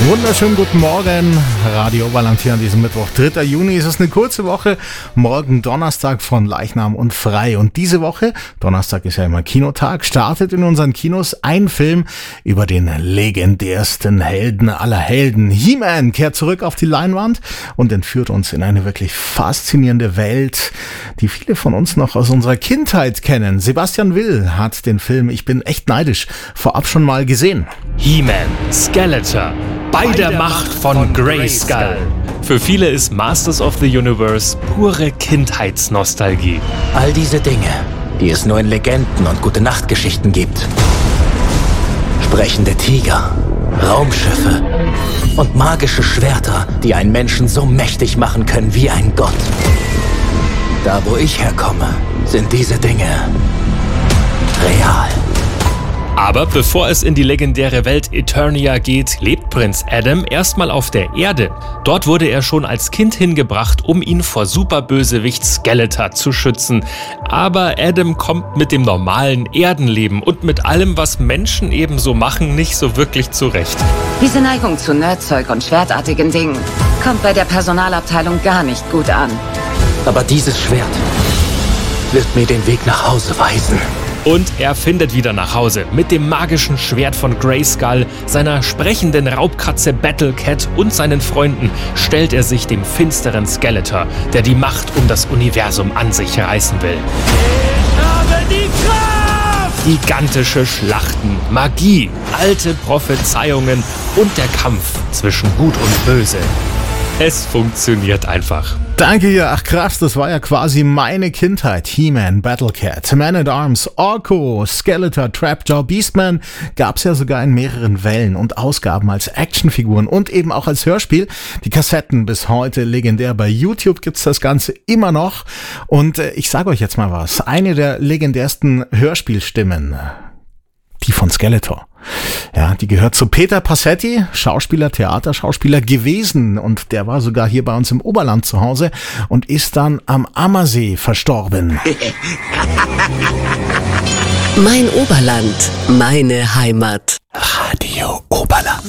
Wunderschönen guten Morgen, Radio Oberland hier an diesem Mittwoch, 3. Juni. Es ist eine kurze Woche, morgen Donnerstag von Leichnam und frei. Und diese Woche, Donnerstag ist ja immer Kinotag, startet in unseren Kinos ein Film über den legendärsten Helden aller Helden. He-Man kehrt zurück auf die Leinwand und entführt uns in eine wirklich faszinierende Welt, die viele von uns noch aus unserer Kindheit kennen. Sebastian Will hat den Film, ich bin echt neidisch, vorab schon mal gesehen. He-Man, Skeletor, bei der Macht von Grayskull. Für viele ist Masters of the Universe pure Kindheitsnostalgie. All diese Dinge, die es nur in Legenden und Gute-Nacht-Geschichten gibt. Sprechende Tiger, Raumschiffe und magische Schwerter, die einen Menschen so mächtig machen können wie ein Gott. Da, wo ich herkomme, sind diese Dinge real. Aber bevor es in die legendäre Welt Eternia geht, lebt Prinz Adam erstmal auf der Erde. Dort wurde er schon als Kind hingebracht, um ihn vor Superbösewicht Skeletor zu schützen. Aber Adam kommt mit dem normalen Erdenleben und mit allem, was Menschen ebenso machen, nicht so wirklich zurecht. Diese Neigung zu Nerdzeug und schwertartigen Dingen kommt bei der Personalabteilung gar nicht gut an. Aber dieses Schwert wird mir den Weg nach Hause weisen. Und er findet wieder nach Hause. Mit dem magischen Schwert von Grayskull, seiner sprechenden Raubkatze Battlecat und seinen Freunden stellt er sich dem finsteren Skeletor, der die Macht um das Universum an sich reißen will. Ich habe die Kraft! Gigantische Schlachten, Magie, alte Prophezeiungen und der Kampf zwischen Gut und Böse. Es funktioniert einfach. Danke dir, ach krass, das war ja quasi meine Kindheit. He-Man, Battlecat, Man-at-Arms, Orko, Skeletor, Trapjaw, Beastman gab's ja sogar in mehreren Wellen und Ausgaben als Actionfiguren und eben auch als Hörspiel. Die Kassetten bis heute legendär. Bei YouTube gibt's das Ganze immer noch. Und ich sage euch jetzt mal was. Eine der legendärsten Hörspielstimmen, die von Skeletor. Ja, die gehört zu Peter Passetti, Schauspieler, Theaterschauspieler gewesen, und der war sogar hier bei uns im Oberland zu Hause und ist dann am Ammersee verstorben. Mein Oberland, meine Heimat. Radio Oberland.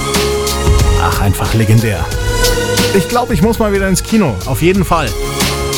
Ach, einfach legendär. Ich glaube, ich muss mal wieder ins Kino, auf jeden Fall.